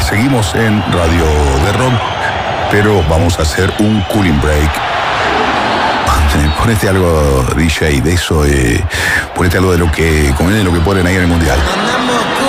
Seguimos en Radio de Rock, pero vamos a hacer un cooling break. Ponete algo, DJ, de eso, ponete algo de lo que ponen ahí en el Mundial.